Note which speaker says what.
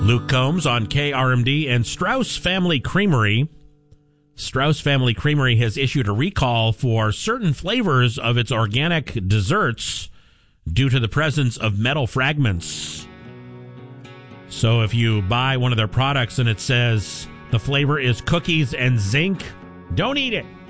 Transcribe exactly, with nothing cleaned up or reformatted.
Speaker 1: Luke Combs on K R M D. And Strauss Family Creamery. Strauss Family Creamery has issued a recall for certain flavors of its organic desserts due to the presence of metal fragments. So if you buy one of their products and it says the flavor is cookies and zinc, don't eat it.